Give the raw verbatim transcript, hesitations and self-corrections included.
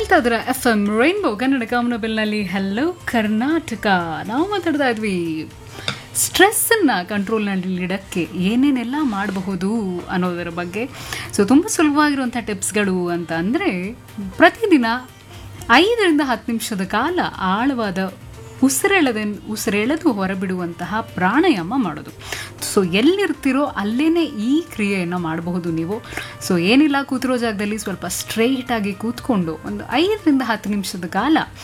ಕೇಳ್ತಾ ಇದ್ರ F M rainbow Kannada ಕಾಮನಬಿಲ್ನಲ್ಲಿ hello Karnataka. ನಾವು ಮಾತಾಡ್ತಾ ಇದ್ವಿ ಸ್ಟ್ರೆಸ್ಸನ್ನು ಕಂಟ್ರೋಲ್ನಲ್ಲಿಡಕ್ಕೆ ಏನೇನೆಲ್ಲ ಮಾಡಬಹುದು ಅನ್ನೋದರ ಬಗ್ಗೆ. ಸೊ ತುಂಬ ಸುಲಭವಾಗಿರುವಂಥ ಟಿಪ್ಸ್ಗಳು ಅಂತ ಅಂದರೆ, ಪ್ರತಿದಿನ ಐದರಿಂದ ಹತ್ತು ನಿಮಿಷದ ಕಾಲ ಆಳವಾದ ಉಸಿರೆಳೆದ ಉಸಿರೆಳೆದು ಹೊರಬಿಡುವಂತಹ ಪ್ರಾಣಾಯಾಮ ಮಾಡೋದು. ಸೊ ಎಲ್ಲಿರ್ತಿರೋ ಅಲ್ಲೇ ಈ ಕ್ರಿಯೆಯನ್ನು ಮಾಡಬಹುದು ನೀವು. ಸೊ ಏನಿಲ್ಲ, ಕೂತಿರೋ ಜಾಗದಲ್ಲಿ ಸ್ವಲ್ಪ ಸ್ಟ್ರೈಟಾಗಿ ಕೂತ್ಕೊಂಡು ಒಂದು ಐದರಿಂದ ಹತ್ತು ನಿಮಿಷದ ಕಾಲ